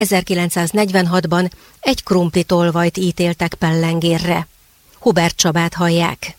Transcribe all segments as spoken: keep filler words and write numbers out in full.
ezerkilencszáznegyvenhatban egy krumplitolvajt ítéltek pellengérre. Hubert Csabát hallják.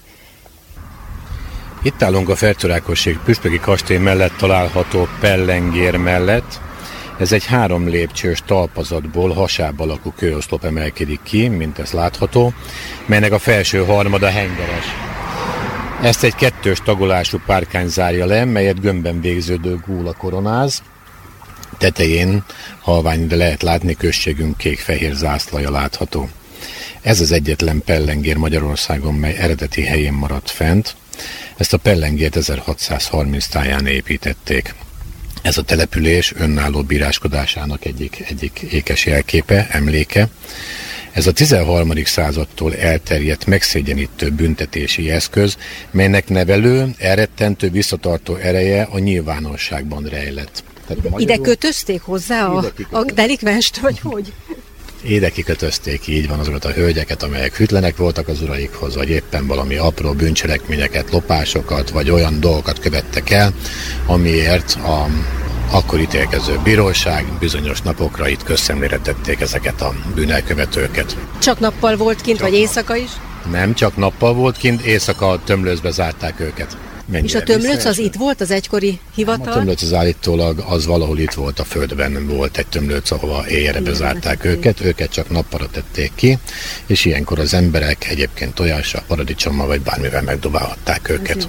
Itt állunk a Fertőrákosség püspöki kastély mellett található pellengér mellett. Ez egy három lépcsős talpazatból hasáb alakú kőoszlop emelkedik ki, mint ez látható, melynek a felső harmada hengeres. Ezt egy kettős tagolású párkány zárja le, melyet gömbben végződő gúla koronáz. Tetején halvány, de lehet látni, községünk kék-fehér zászlaja látható. Ez az egyetlen pellengér Magyarországon, mely eredeti helyén maradt fent. Ezt a pellengért ezerhatszázharminc táján építették. Ez a település önálló bíráskodásának egyik, egyik ékes jelképe, emléke. Ez a tizenharmadik századtól elterjedt, megszégyenítő büntetési eszköz, melynek nevelő, elrettentő, visszatartó ereje a nyilvánosságban rejlett. Ide kötözték hozzá a, a delikvenst, vagy hogy? Ide kikötözték, így van, azokat a hölgyeket, amelyek hűtlenek voltak az uraikhoz, vagy éppen valami apró bűncselekményeket, lopásokat, vagy olyan dolgokat követtek el, amiért a akkor ítélkező bíróság bizonyos napokra itt közszemlére tették ezeket a bűnelkövetőket. Csak nappal volt kint, csak vagy éjszaka is? Nem, csak nappal volt kint, éjszaka tömlőcbe zárták őket. Mennyire és a tömlőc az itt volt, az egykori hivatal? A tömlőc az állítólag az valahol itt volt a földben, volt egy tömlőc, ahova éjjel bezárták őket, őket csak nappalra tették ki, és ilyenkor az emberek egyébként tojással, paradicsommal vagy bármivel megdobálhatták őket.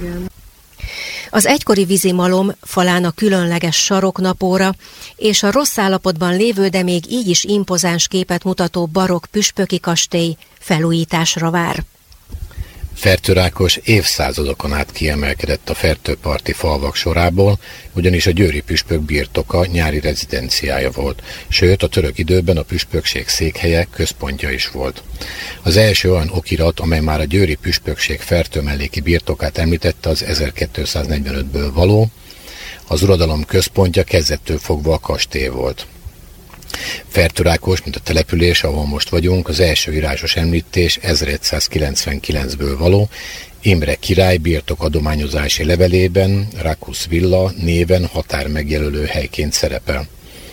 Az egykori vízimalom falán a különleges saroknapóra és a rossz állapotban lévő, de még így is impozáns képet mutató barokk püspöki kastély felújításra vár. Fertőrákos évszázadokon át kiemelkedett a fertőparti falvak sorából, ugyanis a győri püspök birtoka, nyári rezidenciája volt, sőt a török időben a püspökség székhelye, központja is volt. Az első olyan okirat, amely már a győri püspökség fertőmelléki birtokát említette, az ezerkétszáznegyvenötből való, az uradalom központja kezdettől fogva a kastély volt. Fertőrákos, mint a település, ahol most vagyunk, az első írásos említés ezeregyszázkilencvenkilencből való, Imre király birtokadományozási levelében Rakusz villa néven határ megjelölő helyként szerepel.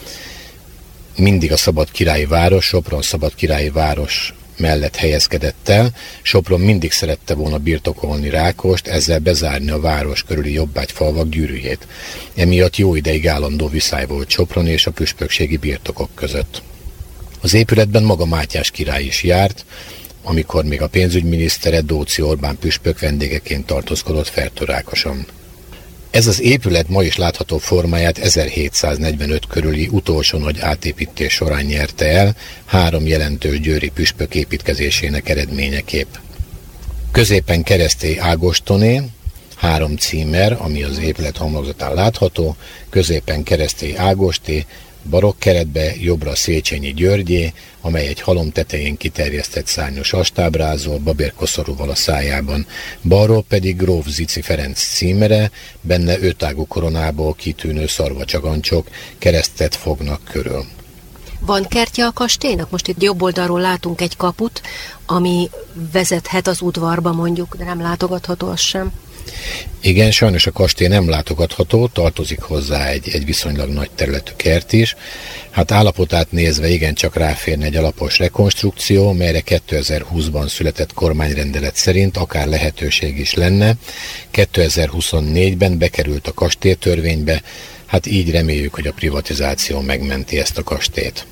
Mindig a szabad királyi város, Sopron szabad királyi város mellett helyezkedett el. Sopron mindig szerette volna birtokolni Rákost, ezzel bezárni a város körüli jobbágyfalvak gyűrűjét. Emiatt jó ideig állandó viszály volt Sopron és a püspökségi birtokok között. Az épületben maga Mátyás király is járt, amikor még a pénzügyminisztere Dóczy Orbán püspök vendégeként tartózkodott Fertőrákoson. Ez az épület ma is látható formáját ezerhétszáznegyvenöt körüli utolsó nagy átépítés során nyerte el, három jelentős győri püspök építkezésének eredményeképp. Középen Keresztély Ágostoné, három címer, ami az épület homlokzatán látható, középen Keresztély Ágosté, barokk keretbe jobbra Széchenyi Györgyé, amely egy halom tetején kiterjesztett szárnyos astábrázol, babérkoszorúval a szájában, balról pedig gróf Zici Ferenc címere, benne ötágú koronából kitűnő szarvacsagancsok keresztet fognak körül. Van kertje a kastélynak? Most itt jobb oldalról látunk egy kaput, ami vezethet az udvarba mondjuk, de nem látogatható az sem. Igen, sajnos a kastély nem látogatható, tartozik hozzá egy, egy viszonylag nagy területű kert is. Hát állapotát nézve igencsak ráférne egy alapos rekonstrukció, melyre kétezer-húszban született kormányrendelet szerint akár lehetőség is lenne. kétezer-huszonnégyben bekerült a kastélytörvénybe, hát így reméljük, hogy a privatizáció megmenti ezt a kastélyt.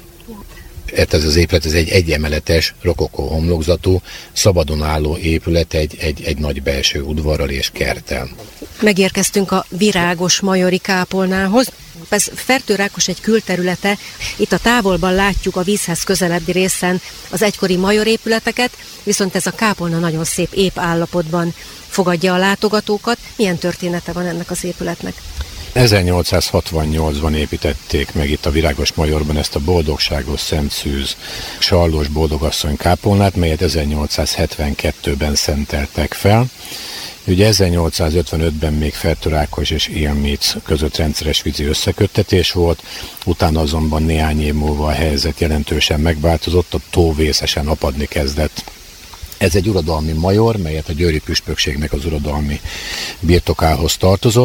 Ez az épület, ez egy egyemeletes, rokokó homlokzatú, szabadon álló épület egy, egy, egy nagy belső udvarral és kerttel. Megérkeztünk a virágos majori kápolnához. Ez Fertőrákos egy külterülete, itt a távolban látjuk a vízhez közelebbi részen az egykori majorépületeket, viszont ez a kápolna nagyon szép, épp állapotban fogadja a látogatókat. Milyen története van ennek az épületnek? ezernyolcszázhatvannyolcban építették meg itt a Virágos Majorban ezt a boldogságos Szent Szűz Sallós boldogasszony kápolnát, melyet ezernyolcszázhetvenkettőben szenteltek fel. Ugye ezernyolcszázötvenötben még Fertőrákos és Ilmíc között rendszeres vízi összeköttetés volt, utána azonban néhány év múlva a helyzet jelentősen megváltozott, a tó vészesen apadni kezdett. Ez egy uradalmi major, melyet a győri püspökségnek az uradalmi birtokához tartozott.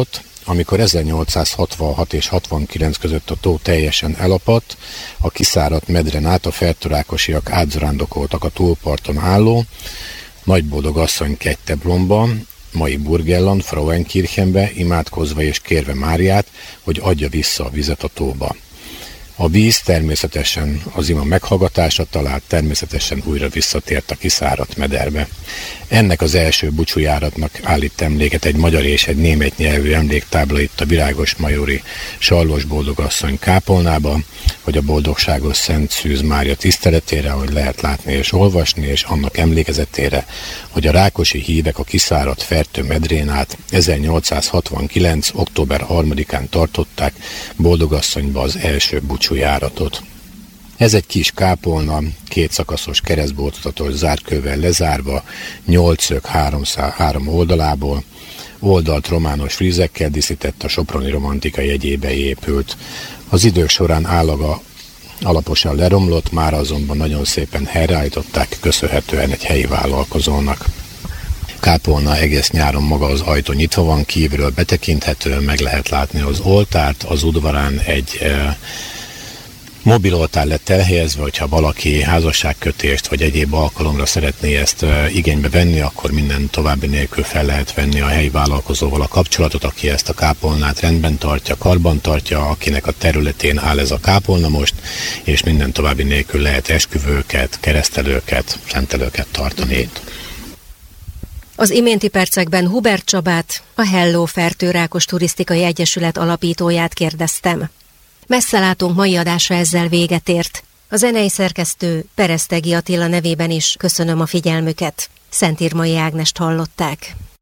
amikor ezernyolcszázhatvanhat és hatvankilenc között a tó teljesen elapadt, a kiszáradt medren át a fertőrákosiak átzarándokoltak a túlparton álló Nagyboldog asszony Ketteblomba, mai Burgenland, Frauenkirchenbe, imádkozva és kérve Máriát, hogy adja vissza a vizet a tóba. A víz természetesen az ima meghallgatása talált, természetesen újra visszatért a kiszáradt mederbe. Ennek az első búcsújáratnak állít emléket egy magyar és egy német nyelvű emléktábla itt a Virágos Majori Sarlós Boldogasszony kápolnába, hogy a boldogságos Szent Szűz Mária tiszteletére, hogy lehet látni és olvasni, és annak emlékezetére, hogy a rákosi hívek a kiszáradt Fertő medrén át ezernyolcszázhatvankilenc. október harmadikán tartották Boldogasszonyba az első búcsújáratot. Ez egy kis kápolna, két szakaszos keresztboltozatos zárkővel lezárva, nyolc szög három oldalából, oldalt romános frízekkel díszített, a soproni romantika jegyébe épült. Az idők során állaga alaposan leromlott, már azonban nagyon szépen helyreállították, köszönhetően egy helyi vállalkozónak. Kápolna egész nyáron maga az ajtó nyitva van, kívülről betekinthető, meg lehet látni az oltárt, az udvarán egy e, mobiloltár lett elhelyezve, hogyha valaki házasságkötést vagy egyéb alkalomra szeretné ezt e, igénybe venni, akkor minden további nélkül fel lehet venni a helyi vállalkozóval a kapcsolatot, aki ezt a kápolnát rendben tartja, karban tartja, akinek a területén áll ez a kápolna most, és minden további nélkül lehet esküvőket, keresztelőket, szentelőket tartani itt. Az iménti percekben Hubert Csabát, a Hello Fertőrákos Turisztikai Egyesület alapítóját kérdeztem. Messzelátónk mai adása ezzel véget ért. A zenei szerkesztő Peresztegi Attila nevében is köszönöm a figyelmüket. Szentírmai Ágnest hallották.